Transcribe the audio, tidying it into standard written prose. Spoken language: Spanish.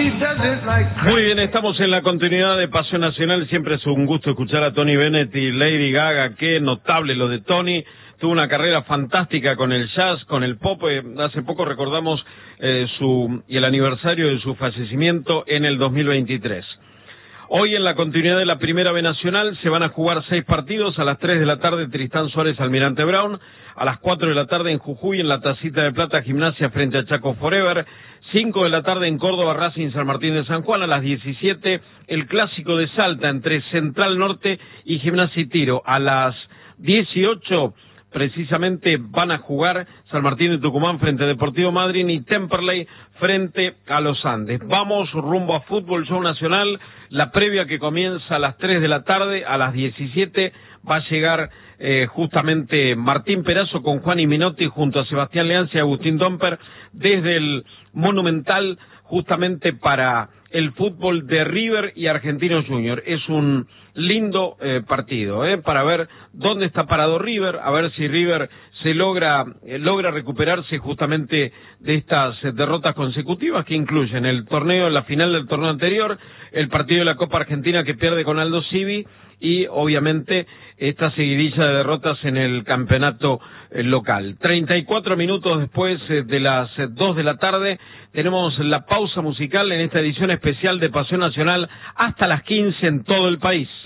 Muy bien, estamos en la continuidad de Pasión Nacional. Siempre es un gusto escuchar a Tony Bennett y Lady Gaga. Qué notable lo de Tony. Tuvo una carrera fantástica con el jazz, con el pop. Hace poco recordamos el aniversario de su fallecimiento en el 2023. Hoy en la continuidad de la Primera B Nacional se van a jugar 6 partidos. A las 3 de la tarde Tristán Suárez Almirante Brown, a las 4 de la tarde en Jujuy en la Tacita de Plata Gimnasia frente a Chaco Forever, 5 de la tarde en Córdoba Racing San Martín de San Juan, a las 17 el clásico de Salta entre Central Norte y Gimnasia y Tiro, a las 18 precisamente van a jugar San Martín de Tucumán frente a Deportivo Madryn y Temperley frente a los Andes. Vamos rumbo a Fútbol Show Nacional, la previa que comienza a las 3 de la tarde, a las 17 va a llegar justamente Martín Perazo con Juan y Minotti junto a Sebastián Leanza y Agustín Domper desde el Monumental justamente para el fútbol de River y Argentinos Juniors. Es un lindo partido, para ver dónde está parado River, a ver si River se logra recuperarse justamente de estas derrotas consecutivas que incluyen el torneo, la final del torneo anterior, el partido de la Copa Argentina que pierde con Aldo Civi y obviamente esta seguidilla de derrotas en el campeonato local. 34 minutos después de las 2 de la tarde tenemos la pausa musical en esta edición especial de Pasión Nacional hasta las 15 en todo el país.